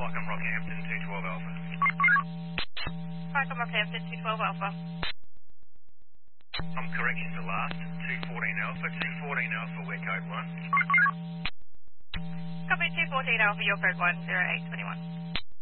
Flycom Rockhampton 212 Alpha. Flycom Rockhampton 212 Alpha. Correction to last, 214 Alpha, 214 Alpha, we're code 1. Copy 214 Alpha, your code 1, 0821.